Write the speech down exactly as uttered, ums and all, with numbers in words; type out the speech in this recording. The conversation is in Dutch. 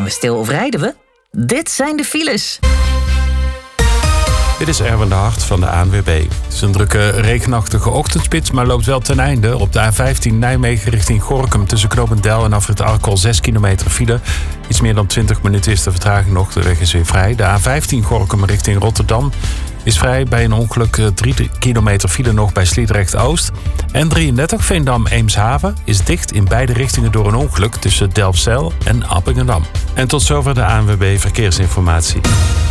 Staan we stil of rijden we? Dit zijn de files. Dit is Erwin de Hart van de A N W B. Het is een drukke regenachtige ochtendspits, maar loopt wel ten einde. Op de A vijftien Nijmegen richting Gorinchem tussen Knopendel en afrit Arkel zes kilometer file. Iets meer dan twintig minuten is de vertraging nog. De weg is weer vrij. De A vijftien Gorinchem richting Rotterdam is vrij bij een ongeluk. drie kilometer file nog bij Sliedrecht-Oost. N drieëndertig Veendam-Eemshaven is dicht in beide richtingen door een ongeluk tussen Delfzijl en Appingedam. En tot zover de A N W B Verkeersinformatie.